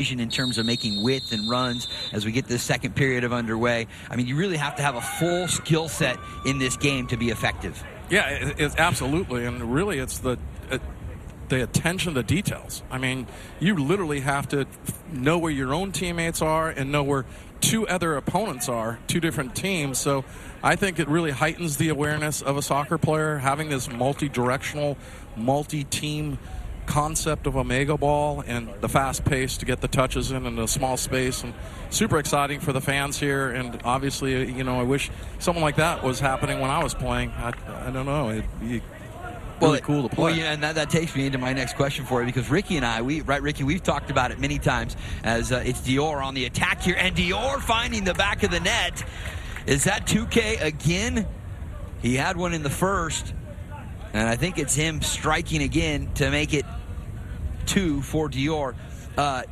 in terms of making width and runs as we get this second period of underway. I mean, you really have to have a full skill set in this game to be effective. Yeah, it's absolutely, and really it's the attention to details. I mean, you literally have to know where your own teammates are and know where two other opponents are, two different teams. So I think it really heightens the awareness of a soccer player, having this multi-directional, multi-team concept of Omega Ball and the fast pace to get the touches in a small space, and super exciting for the fans here. And obviously, I wish something like that was happening when I was playing. I don't know. It'd be really cool to play. Well, yeah, and that takes me into my next question for you, because Ricky and I, Ricky, we've talked about it many times as it's Dior on the attack here, and Dior finding the back of the net. Is that 2K again? He had one in the first, and I think it's him striking again to make it 2 for Dior. I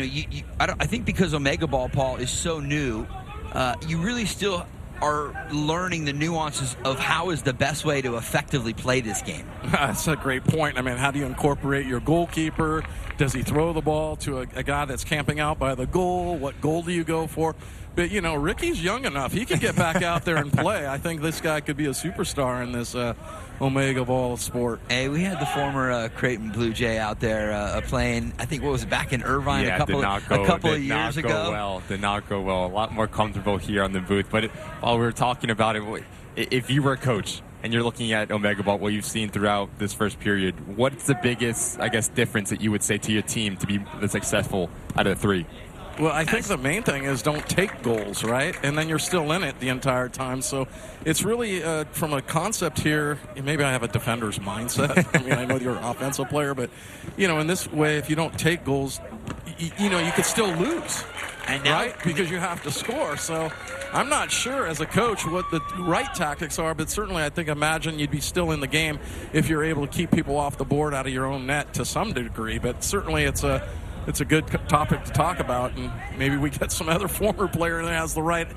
think because Omega Ball, Paul, is so new, you really still are learning the nuances of how is the best way to effectively play this game. That's a great point. I mean, how do you incorporate your goalkeeper? Does he throw the ball to a guy that's camping out by the goal? What goal do you go for? But, Ricky's young enough. He can get back out there and play. I think this guy could be a superstar in this Omega Ball sport. Hey, we had the former Creighton Blue Jay out there playing, I think, what was it, back in Irvine a couple of years ago? Did not go well. A lot more comfortable here on the booth. But while we were talking about it, if you were a coach and you're looking at Omega Ball, what you've seen throughout this first period, what's the biggest, difference that you would say to your team to be successful out of the three? Well, I think the main thing is don't take goals, right? And then you're still in it the entire time. So it's really, from a concept here, maybe I have a defender's mindset. I mean, I know you're an offensive player, but, in this way, if you don't take goals, you could still lose, right? Because you have to score. So I'm not sure as a coach what the right tactics are, but certainly imagine you'd be still in the game if you're able to keep people off the board out of your own net to some degree. But certainly it's a good topic to talk about, and maybe we get some other former player that has the right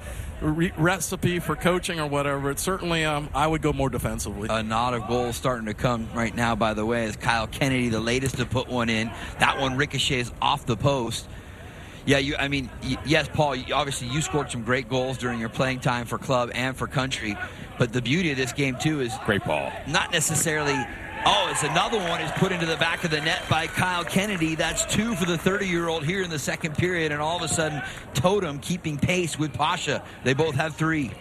recipe for coaching or whatever. But certainly I would go more defensively. A nod of goals starting to come right now, by the way, as Kyle Kennedy, the latest to put one in. That one ricochets off the post. Yeah, yes, Paul, obviously you scored some great goals during your playing time for club and for country, but the beauty of this game, too, is great ball. Not necessarily... Oh, it's another one is put into the back of the net by Kyle Kennedy. That's 2 for the 30-year-old here in the second period, and all of a sudden, Totem keeping pace with Pasha. They both have 3.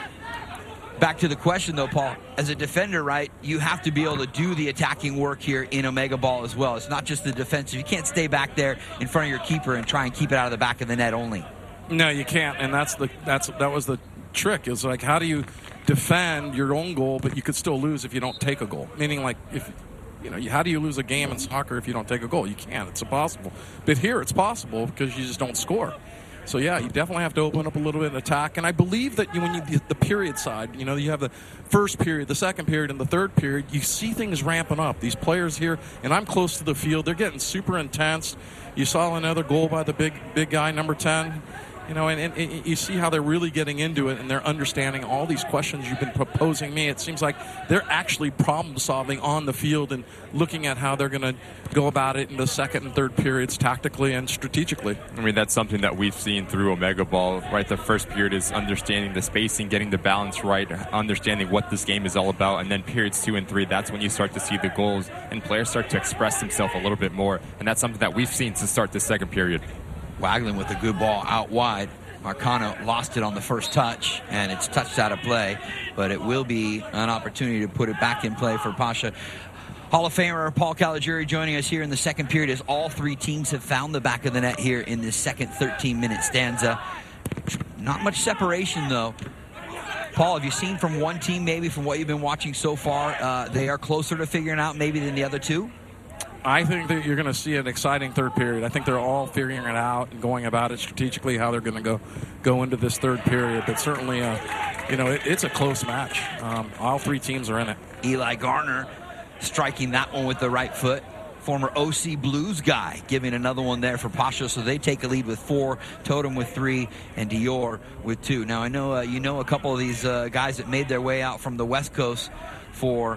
Back to the question, though, Paul. As a defender, right, you have to be able to do the attacking work here in Omega Ball as well. It's not just the defensive. You can't stay back there in front of your keeper and try and keep it out of the back of the net only. No, you can't, and that was the trick. Is like, how do you defend your own goal, but you could still lose if you don't take a goal? Meaning, like, if how do you lose a game in soccer if you don't take a goal? You can't. It's impossible. But here, it's possible because you just don't score. So, yeah, you definitely have to open up a little bit of attack. And I believe that when you the period side, you have the first period, the second period, and the third period, you see things ramping up. These players here, and I'm close to the field, they're getting super intense. You saw another goal by the big guy, number 10. And you see how they're really getting into it, and they're understanding all these questions you've been proposing me. It seems like they're actually problem-solving on the field and looking at how they're going to go about it in the second and third periods tactically and strategically. I mean, that's something that we've seen through Omega Ball, right? The first period is understanding the spacing, getting the balance right, understanding what this game is all about, and then periods 2 and 3, that's when you start to see the goals and players start to express themselves a little bit more, and that's something that we've seen to start the second period. Wagland with a good ball out wide. Marcano lost it on the first touch, and it's touched out of play, but it will be an opportunity to put it back in play for Pasha. Hall of Famer Paul Caligiuri joining us here in the second period as all 3 teams have found the back of the net here in this second 13-minute stanza. Not much separation, though. Paul, have you seen from one team, maybe from what you've been watching so far, they are closer to figuring out maybe than the other two? I think that you're going to see an exciting third period. I think they're all figuring it out and going about it strategically, how they're going to go into this third period. But certainly, it's a close match. All 3 teams are in it. Eli Garner striking that one with the right foot. Former OC Blues guy giving another one there for Pasha. So they take a lead with 4, Totem with 3, and Dior with 2. Now, I know a couple of these guys that made their way out from the West Coast for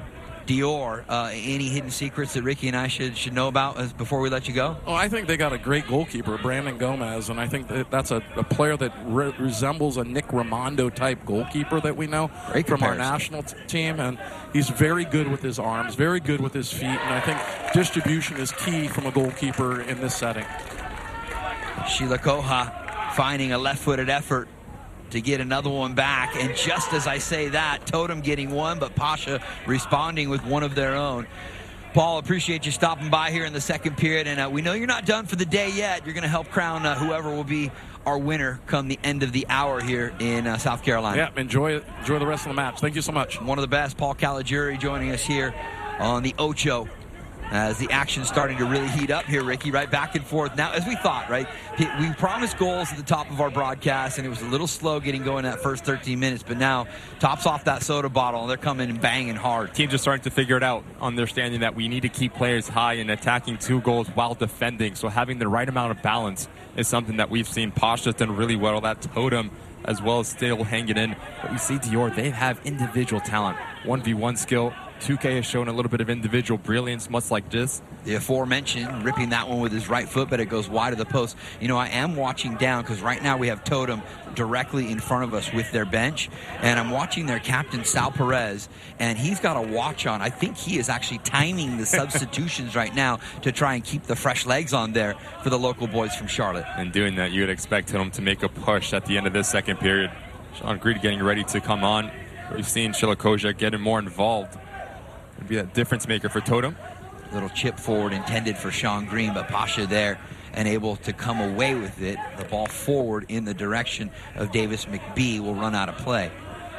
Dior. Any hidden secrets that Ricky and I should know about before we let you go? Oh, I think they got a great goalkeeper, Brandon Gomez, and I think that's a player that resembles a Nick Raimondo type goalkeeper that we know from our national team, and he's very good with his arms, very good with his feet, and I think distribution is key from a goalkeeper in this setting. Sheila Koha finding a left-footed effort to get another one back, and just as I say that, Totem getting one, but Pasha responding with one of their own. Paul, appreciate you stopping by here in the second period, and we know you're not done for the day yet. You're going to help crown whoever will be our winner come the end of the hour here in South Carolina. Yeah, enjoy the rest of the match. Thank you so much. One of the best, Paul Caligiuri, joining us here on the Ocho. As the action's starting to really heat up here, Ricky, right back and forth. Now, as we thought, right, we promised goals at the top of our broadcast, and it was a little slow getting going that first 13 minutes, but now tops off that soda bottle, and they're coming and banging hard. Teams are starting to figure it out, understanding that we need to keep players high and attacking 2 goals while defending, so having the right amount of balance is something that we've seen. Pasha's done really well. That Totem as well as still hanging in. But we see Dior, they have individual talent, 1v1 skill. 2K has shown a little bit of individual brilliance, much like this. The aforementioned, ripping that one with his right foot, but it goes wide of the post. You know, I am watching down because right now we have Totem directly in front of us with their bench, and I'm watching their captain, Sal Perez, and he's got a watch on. I think he is actually timing the substitutions right now to try and keep the fresh legs on there for the local boys from Charlotte. And doing that, you would expect him to make a push at the end of this second period. Sean Green getting ready to come on. We've seen Shilakoja getting more involved. It'd be that difference maker for Totem. Little chip forward intended for Sean Green, but Pasha there and able to come away with it. The ball forward in the direction of Davis McBee will run out of play.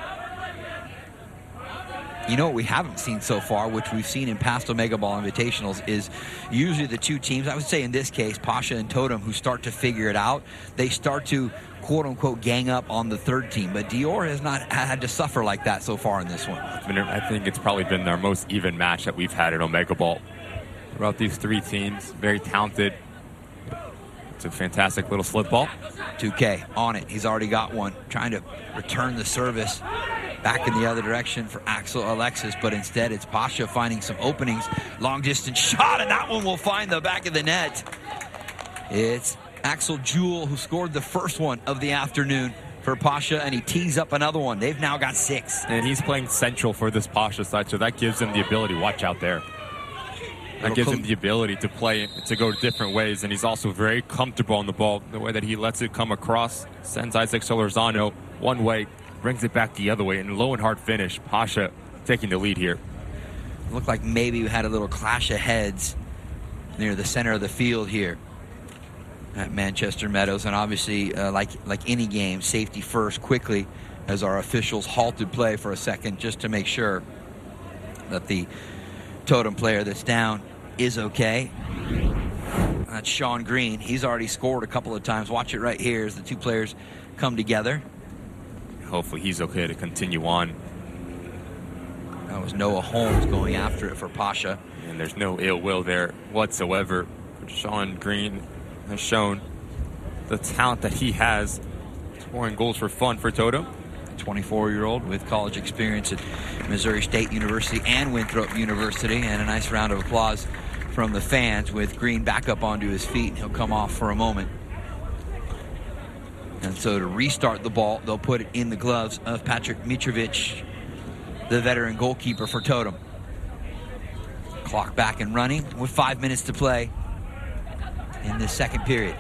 You know what we haven't seen so far, which we've seen in past Omega Ball Invitationals, is usually the two teams, I would say in this case, Pasha and Totem, who start to figure it out, they start to quote-unquote gang up on the third team. But Dior has not had to suffer like that so far in this one. I think it's probably been our most even match that we've had in Omega Ball. Throughout these 3 teams, very talented. It's a fantastic little slip ball. 2K on it. He's already got one. Trying to return the service back in the other direction for Axel Alexis, but instead it's Pasha finding some openings. Long distance shot, and that one will find the back of the net. It's Axel Jewell who scored the first one of the afternoon for Pasha, and he tees up another one. They've now got 6. And he's playing central for this Pasha side, so that gives him the ability. Watch out there. That gives him the ability to play, to go different ways, and he's also very comfortable on the ball. The way that he lets it come across, sends Isaac Solorzano one way, brings it back the other way, and low and hard finish. Pasha taking the lead here. Looked like maybe we had a little clash of heads near the center of the field here at Manchester Meadows, and obviously, like any game, safety first quickly as our officials halted play for a second just to make sure that the Totem player that's down is okay. That's Sean Green. He's already scored a couple of times. Watch it right here as the two players come together. Hopefully he's okay to continue on. That was Noah Holmes going after it for Pasha. And there's no ill will there whatsoever. Sean Green has shown the talent that he has, scoring goals for fun for Totem. 24-year-old with college experience at Missouri State University and Winthrop University, and a nice round of applause from the fans with Green back up onto his feet, and he'll come off for a moment. And so to restart the ball, they'll put it in the gloves of Patrick Mitrovic, the veteran goalkeeper for Totem. Clock back and running with 5 minutes to play in this second period.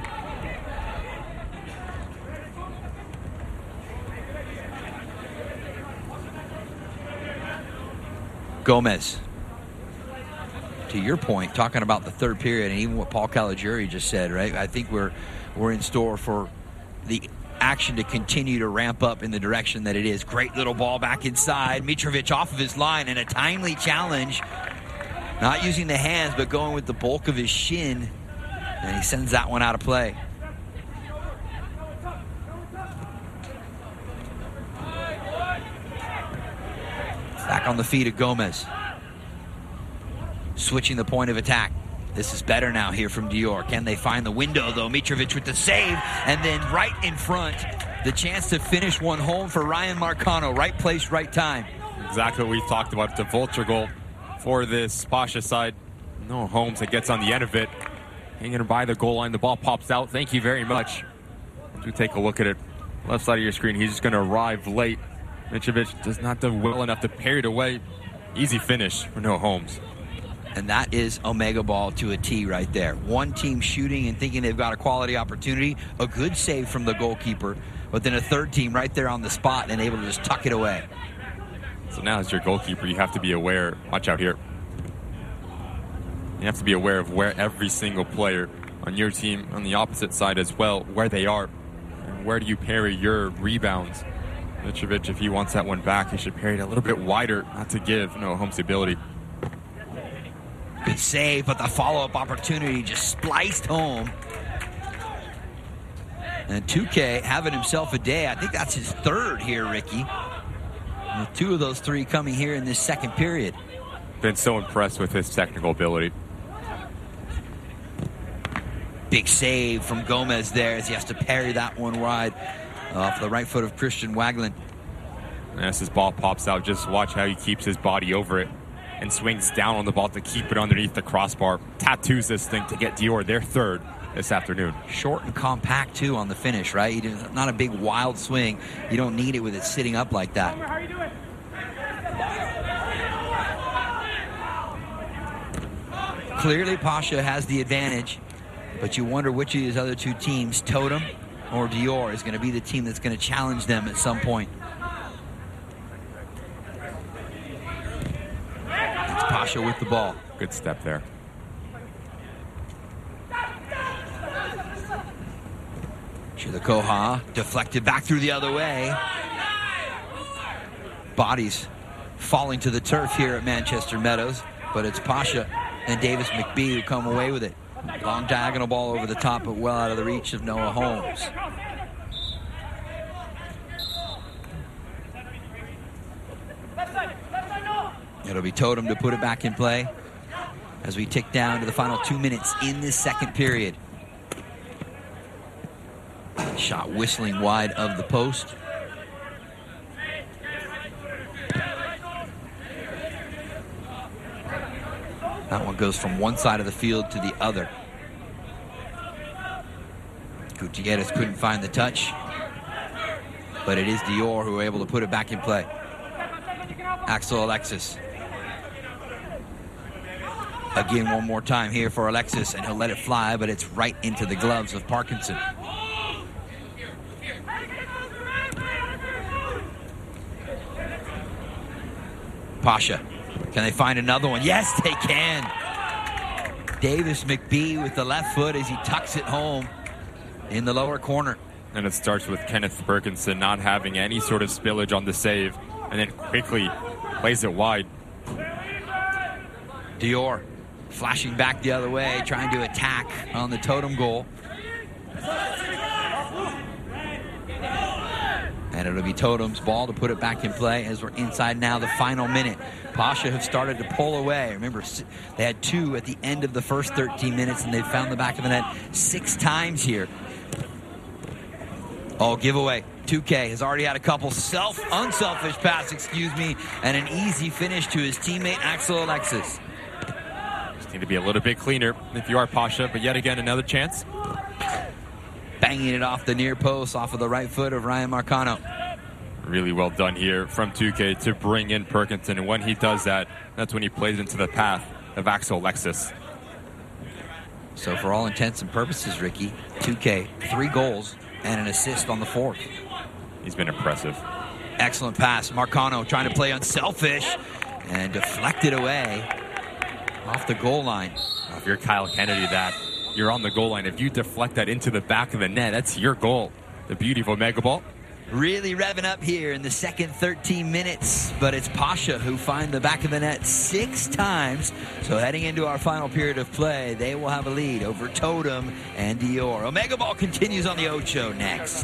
Gomez, to your point, talking about the third period and even what Paul Caligiuri just said, right? I think we're in store for the action to continue to ramp up in the direction that it is. Great little ball back inside. Mitrovic off of his line and a timely challenge. Not using the hands, but going with the bulk of his shin. And he sends that one out of play. Back on the feet of Gomez. Switching the point of attack. This is better now here from Dior. Can they find the window, though? Mitrovic with the save. And then right in front, the chance to finish one home for Ryan Marcano. Right place, right time. Exactly what we talked about. The vulture goal for this Pasha side. No Holmes that gets on the end of it. Hanging by the goal line. The ball pops out. Thank you very much. As we take a look at it, left side of your screen, he's just going to arrive late. Mitrovic does not do well enough to parry it away. Easy finish for No Holmes. And that is Omega Ball to a T right there. One team shooting and thinking they've got a quality opportunity. A good save from the goalkeeper. But then a third team right there on the spot and able to just tuck it away. So now as your goalkeeper, you have to be aware. Watch out here. You have to be aware of where every single player on your team, on the opposite side as well, where they are. And where do you parry your rebounds? Mitrovic, if he wants that one back, he should parry it a little bit wider, not to give No Holmes the ability. Good save, but the follow-up opportunity just spliced home. And 2K having himself a day. I think that's his third here, Ricky. With two of those three coming here in this second period. Been so impressed with his technical ability. Big save from Gomez there as he has to parry that one wide off the right foot of Christian Wagland. And as his ball pops out, just watch how he keeps his body over it and swings down on the ball to keep it underneath the crossbar. Tattoos this thing to get Dior their third this afternoon. Short and compact, too, on the finish, right? Not a big, wild swing. You don't need it with it sitting up like that. How are you doing? Clearly, Pasha has the advantage, but you wonder which of these other two teams, Totem or Dior, is going to be the team that's going to challenge them at some point. It's Pasha with the ball. Good step there. Chilikoha deflected back through the other way. Bodies falling to the turf here at Manchester Meadows, but it's Pasha and Davis McBee who come away with it. Long diagonal ball over the top, but well out of the reach of Noah Holmes. It'll be Totem to put it back in play as we tick down to the final 2 minutes in this second period. Shot whistling wide of the post. That one goes from one side of the field to the other. Gutierrez couldn't find the touch, but it is Dior who are able to put it back in play. Axel Alexis. Again, one more time here for Alexis, and he'll let it fly, but it's right into the gloves of Parkinson. Pasha. Can they find another one? Yes, they can. Davis McBee with the left foot as he tucks it home in the lower corner. And it starts with Kenneth Parkinson not having any sort of spillage on the save, and then quickly plays it wide. Dior flashing back the other way, trying to attack on the Totem goal. And it'll be Totem's ball to put it back in play as we're inside now the final minute. Pasha have started to pull away. Remember, they had two at the end of the first 13 minutes, and they've found the back of the net 6 times here. Oh, giveaway. 2K has already had a couple unselfish pass, and an easy finish to his teammate Axel Alexis. Just need to be a little bit cleaner if you are Pasha, but yet again, another chance. Banging it off the near post, off of the right foot of Ryan Marcano. Really well done here from 2K to bring in Parkinson, and when he does that, that's when he plays into the path of Axel Alexis. So for all intents and purposes, Ricky, 2K, 3 goals and an assist on the 4th. He's been impressive. Excellent pass. Marcano trying to play unselfish and deflected away off the goal line. If you're Kyle Kennedy, you're on the goal line. If you deflect that into the back of the net, that's your goal. The beautiful Omega Ball. Really revving up here in the second 13 minutes, but it's Pasha who find the back of the net 6 times. So heading into our final period of play, they will have a lead over Totem and Dior. Omega Ball continues on the Ocho next.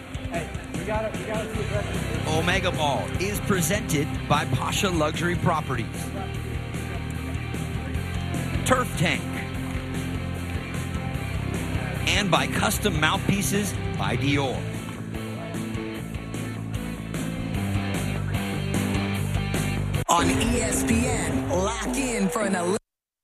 Omega Ball is presented by Pasha Luxury Properties, Turf Tank, and by Custom Mouthpieces by Dior. On ESPN, lock in for an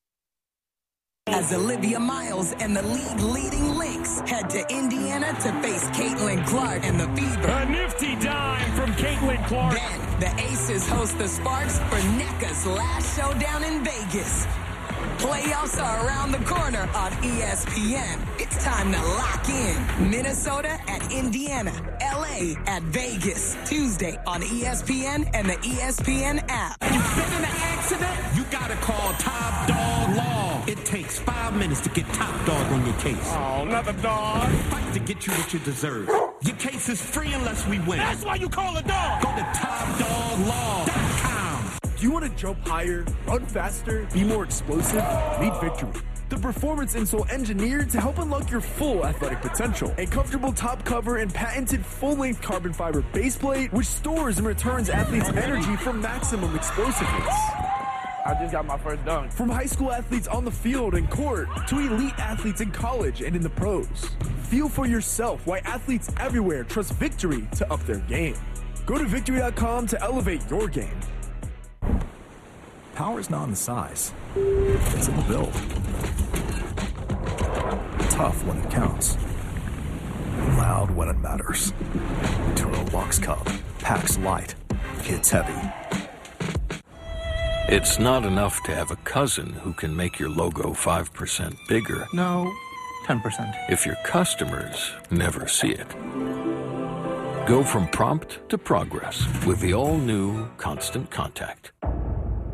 as Olivia Miles and the league-leading Lynx head to Indiana to face Caitlin Clark and the Fever. A nifty dime from Caitlin Clark. Then the Aces host the Sparks for NECA's last showdown in Vegas. Playoffs are around the corner on ESPN. It's time to lock in. Minnesota at Indiana, LA at Vegas. Tuesday on ESPN and the ESPN app. You've been in an accident? You gotta call Top Dog Law. It takes 5 minutes to get Top Dog on your case. Oh, another dog. Fight to get you what you deserve. Your case is free unless we win. That's why you call a dog. Go to TopDogLaw.com. Do you want to jump higher, run faster, be more explosive? Meet Victory, the performance insole engineered to help unlock your full athletic potential. A comfortable top cover and patented full-length carbon fiber base plate, which stores and returns athletes' energy for maximum explosiveness. I just got my first dunk. From high school athletes on the field and court to elite athletes in college and in the pros. Feel for yourself why athletes everywhere trust Victory to up their game. Go to Victory.com to elevate your game. Power's not in the size. It's in the build. Tough when it counts. Loud when it matters. Turo Box Cup. Packs light. Hits heavy. It's not enough to have a cousin who can make your logo 5% bigger. No, 10%. If your customers never see it. Go from prompt to progress with the all-new Constant Contact.